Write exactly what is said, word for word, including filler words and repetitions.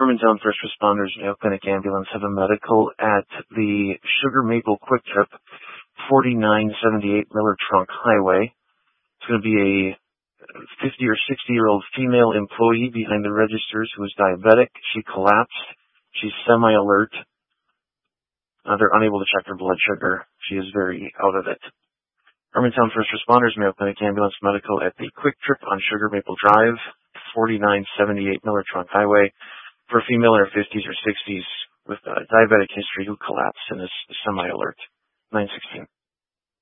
Hermantown First Responders Mayo Clinic Ambulance have a medical at the Sugar Maple Quick Trip, forty-nine seventy-eight Miller Trunk Highway. It's going to be a fifty or sixty year old female employee behind the registers who is diabetic. She collapsed. She's semi-alert. Uh, they're unable to check her blood sugar. She is very out of it. Hermantown First Responders Mayo Clinic Ambulance Medical at the Quick Trip on Sugar Maple Drive, forty-nine seventy-eight Miller Trunk Highway, for a female in her fifties or sixties with a diabetic history who collapsed and is semi-alert. nine sixteen.